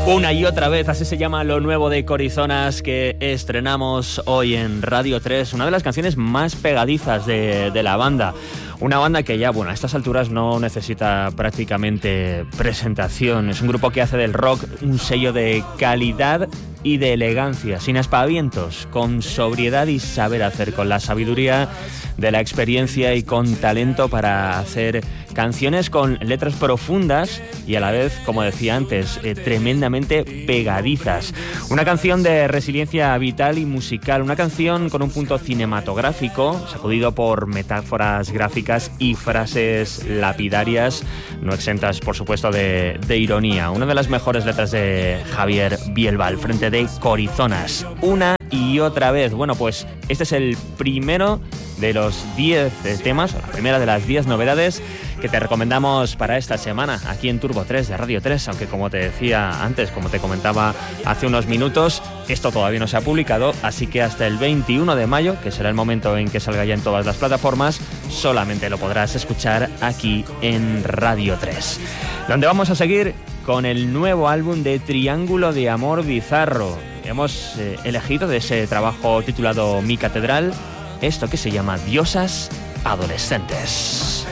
Una y otra vez, así se llama lo nuevo de Corizonas que estrenamos hoy en Radio 3, una de las canciones más pegadizas de la banda. Una banda que ya, bueno, a estas alturas no necesita prácticamente presentación. Es un grupo que hace del rock un sello de calidad y de elegancia, sin aspavientos, con sobriedad y saber hacer, con la sabiduría de la experiencia y con talento para hacer canciones con letras profundas y a la vez, como decía antes, tremendamente pegadizas. Una canción de resiliencia vital y musical, una canción con un punto cinematográfico, sacudido por metáforas gráficas y frases lapidarias, no exentas, por supuesto, de ironía. Una de las mejores letras de Javier Bielba al frente de Corizonas. Una y otra vez. Bueno, pues este es el primero de los 10 temas, o la primera de las 10 novedades que te recomendamos para esta semana aquí en Turbo 3 de Radio 3, aunque como te decía antes, como te comentaba hace unos minutos, esto todavía no se ha publicado, así que hasta el 21 de mayo, que será el momento en que salga ya en todas las plataformas, solamente lo podrás escuchar aquí en Radio 3, donde vamos a seguir con el nuevo álbum de Triángulo de Amor Bizarro. Hemos elegido de ese trabajo titulado Mi Catedral esto que se llama Diosas Adolescentes.